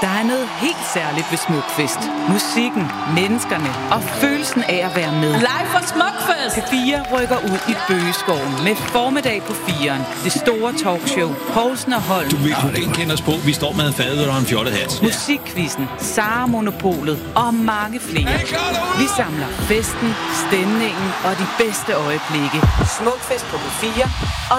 Der er noget helt særligt ved Smukfest. Musikken, menneskerne og følelsen af at være med. Live fra Smukfest! P4 rykker ud i Bøgeskoven med formiddag på 4'eren. Det store talkshow, Poulsen og Holm. Du vil kunne kende os på. Vi står med en fadøl og en fjollet hat. Musikquizzen, Sara Monopolet og mange flere. Vi samler festen, stemningen og de bedste øjeblikke. Smukfest på P4 og